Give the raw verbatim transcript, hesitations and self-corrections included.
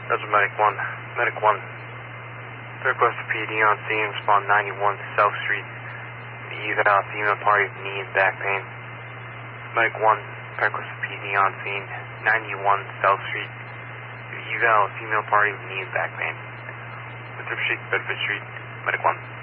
That's a Medic one. Medic one. Request a P D on scene, respond ninety-one South Street. Eval, female party with knee and back pain. Medic one. Request a P D on scene, ninety-one South Street. Eval, female party with knee and back pain. Winthrop Street, Bedford Street. Medic one.